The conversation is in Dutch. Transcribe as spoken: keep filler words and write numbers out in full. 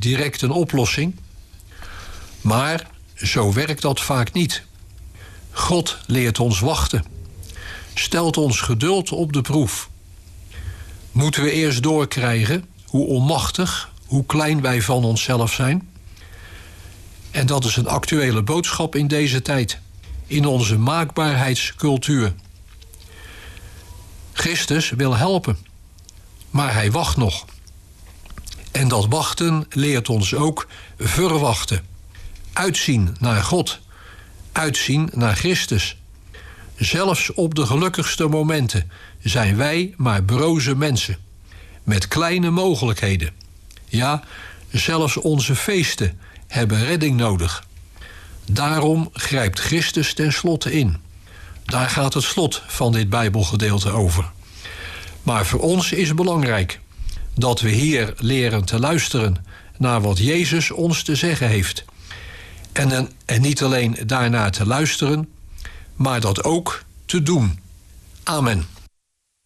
direct een oplossing. Maar zo werkt dat vaak niet. God leert ons wachten. Stelt ons geduld op de proef. Moeten we eerst doorkrijgen hoe onmachtig, hoe klein wij van onszelf zijn? En dat is een actuele boodschap in deze tijd, in onze maakbaarheidscultuur. Christus wil helpen, maar hij wacht nog. En dat wachten leert ons ook verwachten. Uitzien naar God, uitzien naar Christus. Zelfs op de gelukkigste momenten zijn wij maar broze mensen, met kleine mogelijkheden. Ja, zelfs onze feesten hebben redding nodig. Daarom grijpt Christus ten slotte in. Daar gaat het slot van dit Bijbelgedeelte over. Maar voor ons is belangrijk dat we hier leren te luisteren naar wat Jezus ons te zeggen heeft. En, en niet alleen daarnaar te luisteren, maar dat ook te doen. Amen.